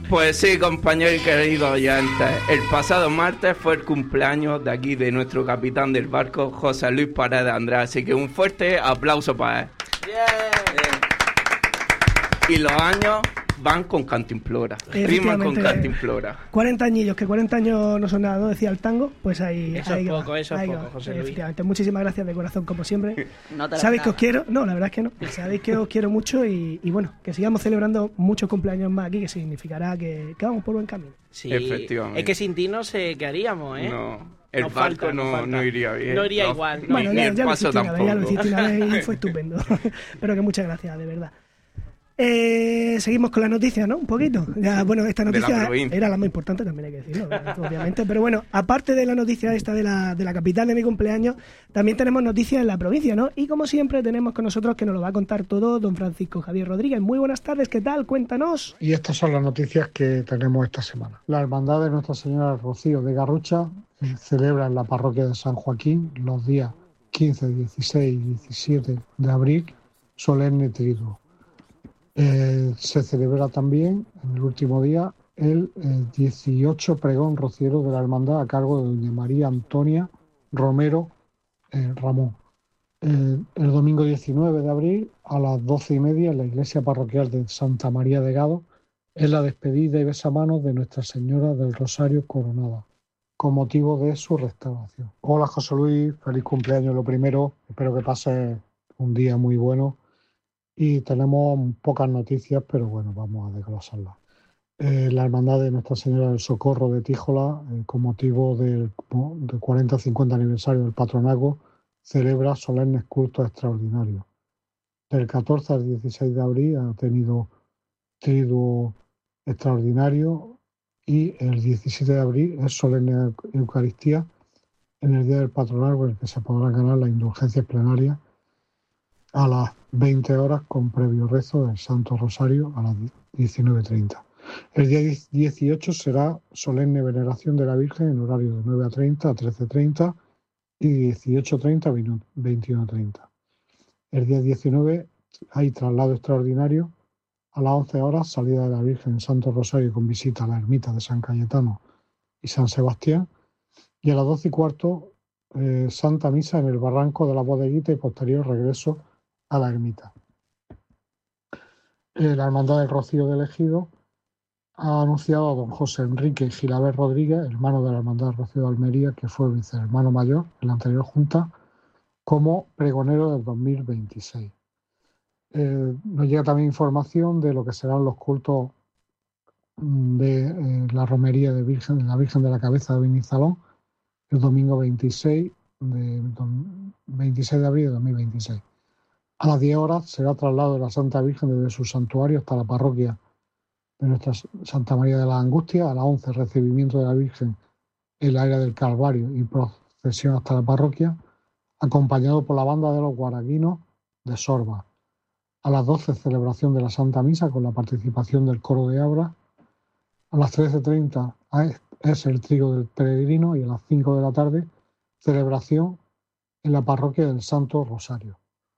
Pues sí, compañero y queridos oyentes, el pasado martes fue el cumpleaños de aquí de nuestro capitán del barco, José Luis Paredes Andrés, así que un fuerte aplauso para él. Y los años van con cantimplora, riman con cantimplora. 40 añillos, que 40 años no son nada, ¿no? Decía el tango, pues ahí... Eso ahí es poco, va, eso es poco, va. José Luis. Efectivamente, muchísimas gracias de corazón, como siempre. No te ¿Sabéis que os quiero? No, la verdad es que no. Sabéis que os quiero mucho y bueno, que sigamos celebrando muchos cumpleaños más aquí, que significará que vamos por buen camino. Sí, efectivamente. Es que sin ti no sé qué haríamos, ¿eh? No, el Nos barco falta, nos falta. no iría bien. No iría igual. No. Bueno, ni ya el lo paso hiciste una vez, ya lo tampoco. hiciste una vez y fue estupendo. Pero que muchas gracias, de verdad. Seguimos con la noticia, ¿no? Un poquito. Ya, bueno, esta noticia era la más importante, también hay que decirlo, obviamente. Pero bueno, aparte de la noticia esta de la capital de mi cumpleaños, también tenemos noticias en la provincia, ¿no? Y como siempre tenemos con nosotros, que nos lo va a contar todo, don Francisco Javier Rodríguez. Muy buenas tardes, ¿qué tal? Cuéntanos. Y estas son las noticias que tenemos esta semana. La Hermandad de Nuestra Señora del Rocío de Garrucha celebra en la parroquia de San Joaquín los días 15, 16 y 17 de abril solemne triduo. Se celebra también en el último día el 18 pregón rociero de la hermandad a cargo de doña María Antonia Romero Ramón. El domingo 19 de abril a las 12:30 en la iglesia parroquial de Santa María de Gado es la despedida y besamanos de Nuestra Señora del Rosario Coronada con motivo de su restauración. Hola José Luis, feliz cumpleaños lo primero, espero que pases un día muy bueno. Y tenemos pocas noticias, pero bueno, vamos a desglosarlas. La Hermandad de Nuestra Señora del Socorro de Tíjola, con motivo del 40-50 aniversario del patronazgo, celebra solemnes cultos extraordinarios. Del 14 al 16 de abril ha tenido triduo extraordinario y el 17 de abril es solemne Eucaristía en el día del patronazgo, en el que se podrán ganar las indulgencias plenarias a las 20 horas con previo rezo del Santo Rosario a las 19:30. El día 18 será solemne veneración de la Virgen en horario de 9:30 a 13:30 y 18:30 a 21:30. El día 19 hay traslado extraordinario a las 11 horas, salida de la Virgen en Santo Rosario con visita a la ermita de San Cayetano y San Sebastián. Y a las 12:15 Santa Misa en el barranco de la Bodeguita y posterior regreso a la ermita. La Hermandad del Rocío del Ejido ha anunciado a don José Enrique Gilabert Rodríguez, hermano de la Hermandad del Rocío de Almería, que fue vicehermano mayor en la anterior junta, como pregonero del 2026. Nos llega también información de lo que serán los cultos de la romería de la Virgen de la Cabeza de Vinizalón el domingo 26 de abril de 2026. A las 10 horas será traslado de la Santa Virgen desde su santuario hasta la parroquia de Nuestra Santa María de las Angustias. A las 11 recibimiento de la Virgen en la era del Calvario y procesión hasta la parroquia, acompañado por la banda de los guaraguinos de Sorba. A las 12 celebración de la Santa Misa con la participación del coro de Abra. A las 13:30 es el trigo del peregrino y a las 5 de la tarde celebración en la parroquia del Santo Rosario.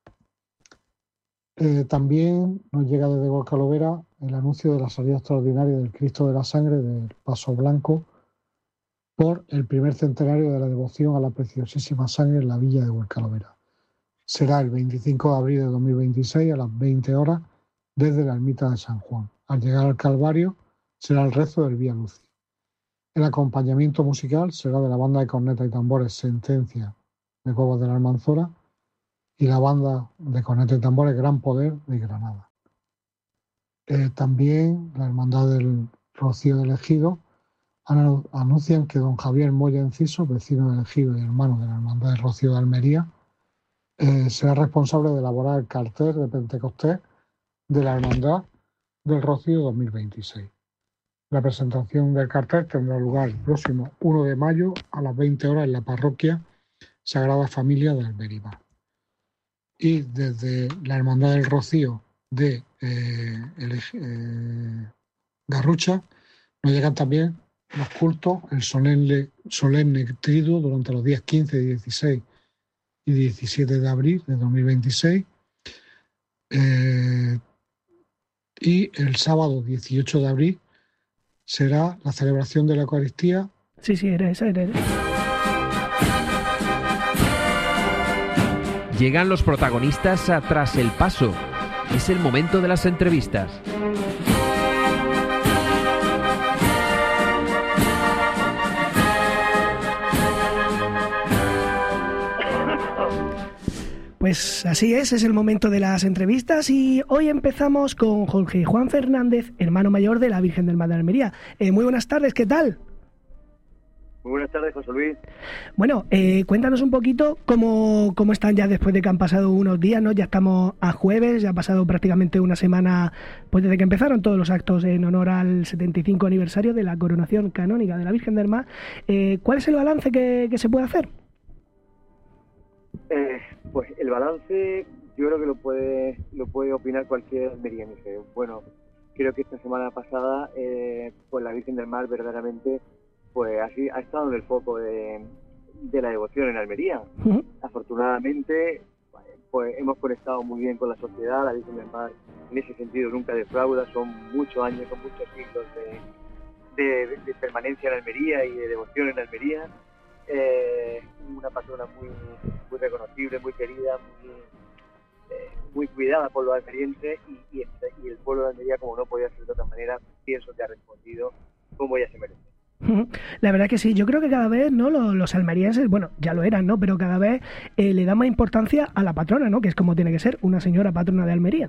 También nos llega desde Gorcalovera el anuncio de la salida extraordinaria del Cristo de la Sangre del Paso Blanco por el primer centenario de la devoción a la preciosísima sangre en la villa de Gorcalovera. Será el 25 de abril de 2026 a las 20 horas desde la ermita de San Juan. Al llegar al Calvario será el rezo del Vía Lucis. El acompañamiento musical será de la banda de cornetas y tambores Sentencia de Cobos de la Almanzora y la banda de cornetas y tambores Gran Poder de Granada. También la Hermandad del Rocío del Ejido anuncian que don Javier Moya Enciso, vecino del Ejido y hermano de la Hermandad del Rocío de Almería, será responsable de elaborar el cartel de Pentecostés de la Hermandad del Rocío 2026. La presentación del cartel tendrá lugar el próximo 1 de mayo a las 20 horas en la parroquia Sagrada Familia de Almería. Y desde la Hermandad del Rocío de Garrucha nos llegan también los cultos, el solemne triduo durante los días 15, 16 y 17 de abril de 2026 y el sábado 18 de abril será la celebración de la Eucaristía. Sí, era esa. Llegan los protagonistas a Tras el Paso. Es el momento de las entrevistas. Pues así es el momento de las entrevistas y hoy empezamos con Jorge Juan Fernández, hermano mayor de la Virgen del Mar de Almería. Muy buenas tardes, ¿qué tal? Muy buenas tardes, José Luis. Bueno, cuéntanos un poquito cómo están ya después de que han pasado unos días, ¿no? Ya estamos a jueves, ya ha pasado prácticamente una semana pues desde que empezaron todos los actos en honor al 75 aniversario de la coronación canónica de la Virgen del Mar. ¿Cuál es el balance que se puede hacer? Pues el balance yo creo que lo puede opinar cualquier almeriense. Bueno, creo que esta semana pasada pues la Virgen del Mar verdaderamente pues así ha estado en el foco de la devoción en Almería. Uh-huh. Afortunadamente pues hemos conectado muy bien con la sociedad. La Virgen del Mar en ese sentido nunca defrauda. Son muchos años, son muchos siglos de permanencia en Almería y de devoción en Almería. Una patrona muy reconocible, muy querida, muy cuidada por los almerienses y el pueblo de Almería, como no podía ser de otra manera, pienso que ha respondido como ella se merece. La verdad que sí, yo creo que cada vez, ¿no? Los almerienses, bueno, ya lo eran, ¿no? Pero cada vez le dan más importancia a la patrona, ¿no? Que es como tiene que ser, una señora patrona de Almería.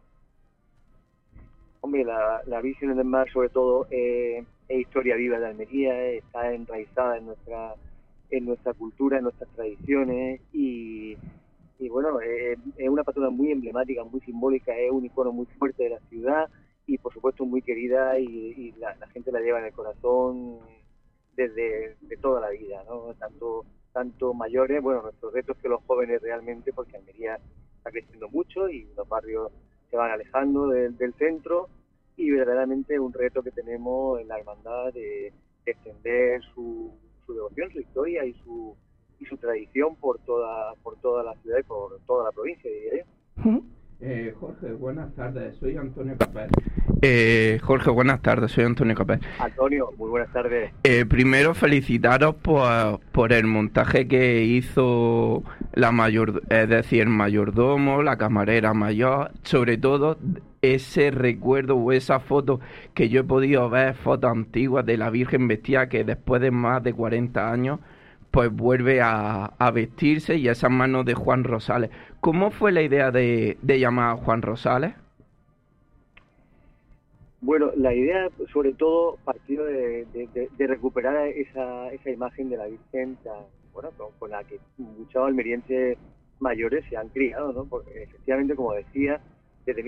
Hombre, la Virgen del Mar, sobre todo, es historia viva de Almería, está enraizada en nuestra cultura, en nuestras tradiciones y bueno, es una patrona muy emblemática, muy simbólica, es un icono muy fuerte de la ciudad y por supuesto muy querida y la gente la lleva en el corazón desde toda la vida, ¿no? Tanto mayores, bueno, nuestro reto es que los jóvenes realmente, porque Almería está creciendo mucho y los barrios se van alejando del centro y verdaderamente es un reto que tenemos en la hermandad de extender su devoción, su historia y su tradición por toda la ciudad y por toda la provincia, diría yo. Jorge, buenas tardes, soy Antonio Capel. Jorge, buenas tardes, soy Antonio Capel. Antonio, muy buenas tardes. Primero felicitaros por el montaje que hizo el mayordomo, la camarera mayor, sobre todo ese recuerdo o esa foto que yo he podido ver, fotos antiguas de la Virgen vestida que después de más de 40 años pues vuelve a vestirse y esas manos de Juan Rosales. ¿Cómo fue la idea de llamar a Juan Rosales? Bueno, la idea sobre todo partió de recuperar esa imagen de la Virgen con la que muchos almerienses mayores se han criado, ¿no? Porque efectivamente, como decía, desde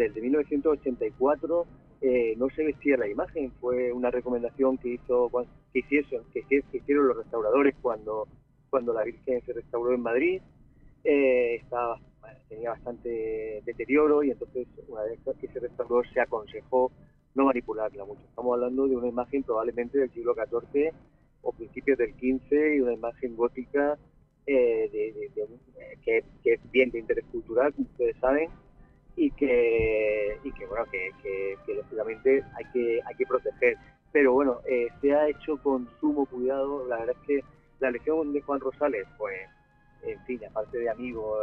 1984 no se vestía la imagen. Fue una recomendación que hicieron los restauradores cuando la Virgen se restauró en Madrid. Tenía bastante deterioro y entonces una vez que se restauró se aconsejó no manipularla mucho. Estamos hablando de una imagen probablemente del siglo XIV o principios del XV y una imagen gótica que es bien de interés cultural, como ustedes saben, y que lógicamente hay que proteger. Pero bueno, se ha hecho con sumo cuidado. La verdad es que la elección de Juan Rosales, pues, en fin, aparte de amigo,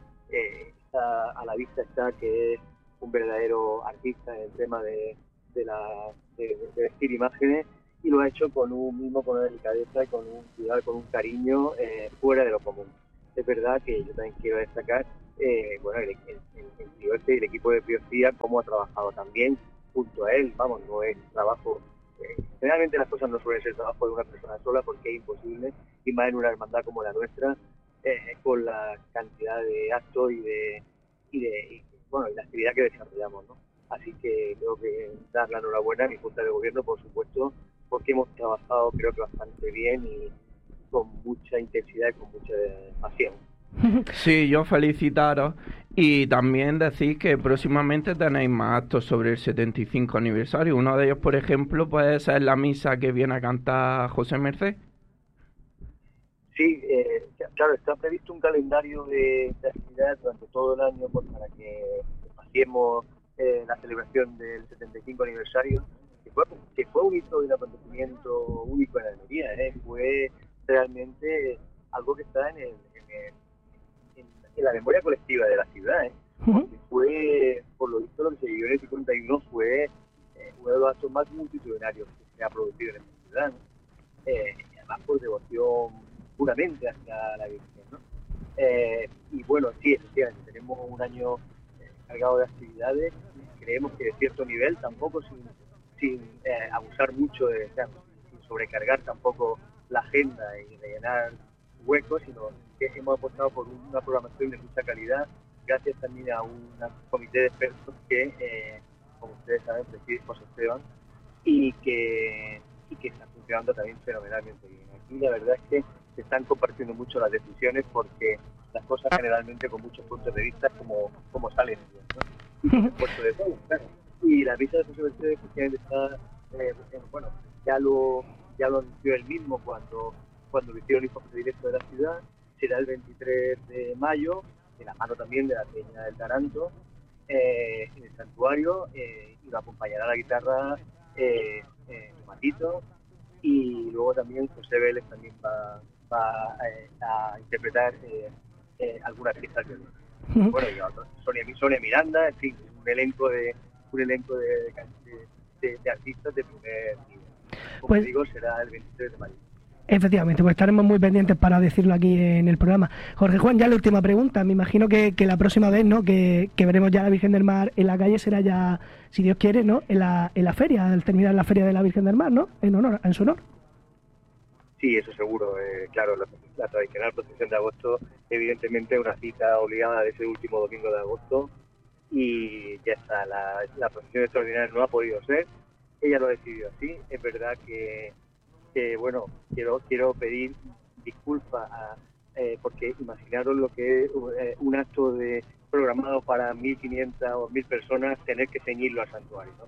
a la vista está que es un verdadero artista en el tema de vestir imágenes, y lo ha hecho con una delicadeza y con un cuidado, con un cariño fuera de lo común. Es verdad que yo también quiero destacar el Priorte y el equipo de Priorcía, cómo ha trabajado también junto a él. Vamos, no es trabajo, generalmente las cosas no suelen ser trabajo de una persona sola porque es imposible, y más en una hermandad como la nuestra, con la cantidad de actos y la actividad que desarrollamos, ¿no? Así que tengo que dar la enhorabuena a mi Junta de Gobierno, por supuesto, porque hemos trabajado creo que bastante bien y con mucha intensidad y con mucha pasión. Sí, yo felicitaros y también decir que próximamente tenéis más actos sobre el 75 aniversario. Uno de ellos, por ejemplo, puede ser la misa que viene a cantar José Merced. Sí, claro, está previsto un calendario de actividades durante todo el año para que pasemos la celebración del 75 aniversario, que fue un hito y un acontecimiento único en Almería, fue realmente algo que está en la memoria colectiva de la ciudad, fue, por lo visto, lo que se vivió en el 51 fue uno de los actos más multitudinarios que se ha producido en esta ciudad, y además por devoción puramente hacia la Virgen, ¿no? Y bueno, sí, efectivamente, tenemos un año cargado de actividades, creemos que de cierto nivel, tampoco sin abusar mucho, sin sobrecargar tampoco la agenda y rellenar huecos, sino que hemos apostado por una programación de mucha calidad, gracias también a un comité de expertos que, como ustedes saben, preside José Esteban, y que está funcionando también fenomenalmente bien. Aquí la verdad es que se están compartiendo mucho las decisiones, porque las cosas generalmente con muchos puntos de vista como salen, ¿no? De todo, claro. Y la visa de José Mercedes efectivamente está, bueno, ya lo anunció él mismo cuando lo hicieron informe directo de la ciudad. Será el 23 de mayo, de la mano también de la Peña del Taranto, en el santuario, y lo acompañará la guitarra Matito, y luego también José Vélez también va a interpretar algunas piezas de bueno, y otros, Sonia Miranda, en fin, un elenco de artistas de primer nivel. Como pues, digo, será el 23 de mayo. Efectivamente, pues estaremos muy pendientes para decirlo aquí en el programa. Jorge Juan, ya la última pregunta. Me imagino que la próxima vez, ¿no?, que veremos ya la Virgen del Mar en la calle será ya, si Dios quiere, ¿no?, en la feria, al terminar la feria de la Virgen del Mar, ¿no?, en su honor. Sí, eso seguro. Claro, la tradicional procesión de agosto, evidentemente una cita obligada de ese último domingo de agosto, y ya está. La procesión extraordinaria no ha podido ser. Ella lo ha decidido así. Es verdad que bueno, quiero pedir disculpas porque imaginaros lo que es un acto programado para 1.500 o 1.000 personas, tener que ceñirlo al santuario, ¿no?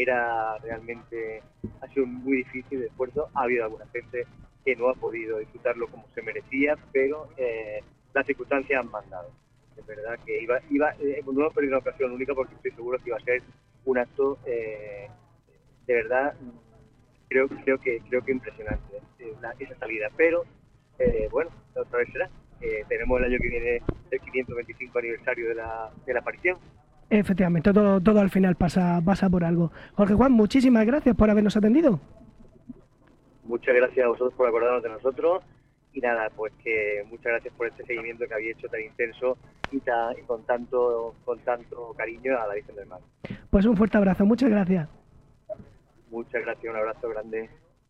Ha sido muy difícil de esfuerzo. Ha habido alguna gente que no ha podido disfrutarlo como se merecía, pero las circunstancias han mandado. Es verdad que no he perdido una ocasión única, porque estoy seguro que iba a ser un acto de verdad. Creo que impresionante esa salida, pero bueno, otra vez será. Tenemos el año que viene el 525 aniversario de la aparición. Efectivamente, todo al final pasa por algo. Jorge Juan, muchísimas gracias por habernos atendido. Muchas gracias a vosotros por acordarnos de nosotros, y nada, pues que muchas gracias por este seguimiento que habéis hecho tan intenso y con tanto cariño a la Virgen del Mar. Pues un fuerte abrazo, muchas gracias. Muchas gracias, un abrazo grande.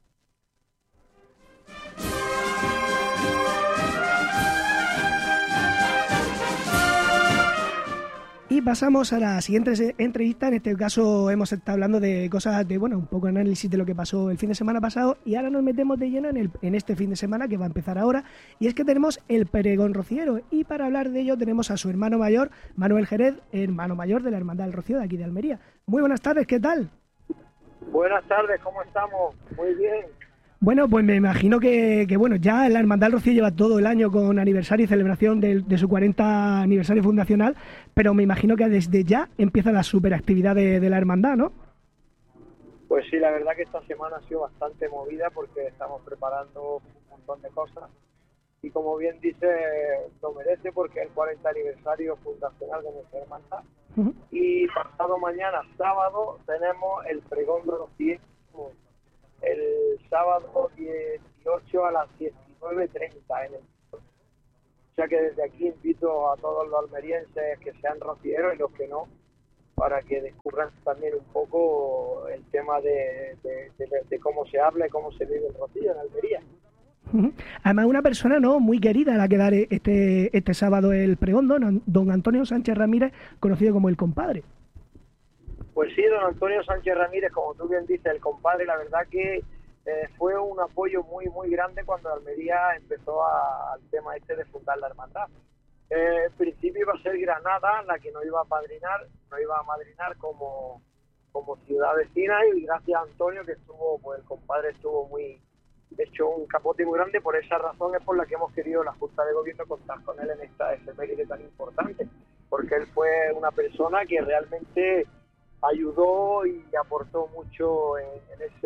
Y pasamos a la siguiente entrevista. En este caso hemos estado hablando de cosas un poco análisis de lo que pasó el fin de semana pasado, y ahora nos metemos de lleno en este fin de semana que va a empezar ahora, y es que tenemos el pregón rociero, y para hablar de ello tenemos a su hermano mayor, Manuel Jerez, hermano mayor de la Hermandad del Rocío de aquí de Almería. Muy buenas tardes, ¿qué tal? Buenas tardes, ¿cómo estamos? Muy bien. Bueno, pues me imagino que ya la Hermandad del Rocío lleva todo el año con aniversario y celebración de su 40 aniversario fundacional, pero me imagino que desde ya empieza la superactividad de la Hermandad, ¿no? Pues sí, la verdad que esta semana ha sido bastante movida, porque estamos preparando un montón de cosas, y como bien dice, lo merece, porque es el 40 aniversario fundacional de nuestra Hermandad. Uh-huh. Y pasado mañana, sábado, tenemos el pregón de Rocío, el sábado 18 a las 19:30 en el... O sea que desde aquí invito a todos los almerienses que sean rocieros y los que no, para que descubran también un poco el tema de cómo se habla y cómo se vive el rocío en Almería. Además, una persona muy querida la que dar este sábado el pregón, don Antonio Sánchez Ramírez, conocido como el compadre. Pues sí, don Antonio Sánchez Ramírez, como tú bien dices, el compadre, la verdad que fue un apoyo muy, muy grande cuando Almería empezó al tema de fundar la hermandad. En principio iba a ser Granada la que nos iba a madrinar como ciudad vecina, y gracias a Antonio, que el compadre estuvo hecho un capote muy grande. Por esa razón es por la que hemos querido la Junta de Gobierno contar con él en esta efeméride tan importante, porque él fue una persona que realmente ayudó y aportó mucho en ese proceso.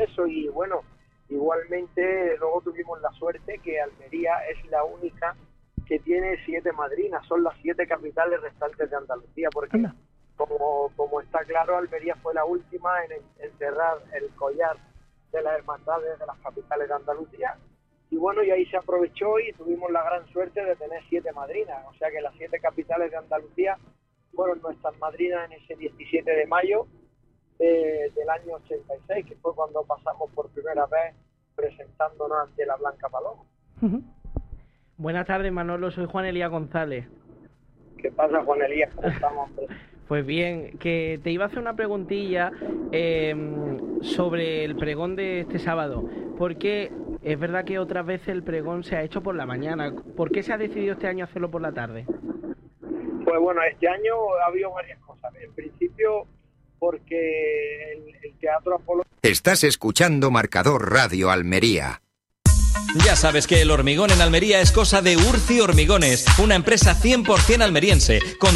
eso. Y bueno, igualmente luego tuvimos la suerte que Almería es la única que tiene 7 madrinas, son las 7 capitales restantes de Andalucía, porque como está claro, Almería fue la última en cerrar el collar de las hermandades de las capitales de Andalucía. Y bueno, y ahí se aprovechó y tuvimos la gran suerte de tener 7 madrinas, o sea que las 7 capitales de Andalucía fueron nuestras madrinas en ese 17 de mayo del año 86, que fue cuando pasamos por primera vez presentándonos ante la Blanca Paloma. Buenas tardes, Manolo, soy Juan Elías González. ¿Qué pasa, Juan Elías? ¿Cómo estamos? Pues bien, que te iba a hacer una preguntilla sobre el pregón de este sábado, porque es verdad que otras veces el pregón se ha hecho por la mañana. ¿Por qué se ha decidido este año hacerlo por la tarde? Pues bueno, este año ha habido varias cosas. En principio, porque el Teatro Apolo... Estás escuchando Marcador Radio Almería. Ya sabes que el hormigón en Almería es cosa de Urci Hormigones, una empresa 100% almeriense, con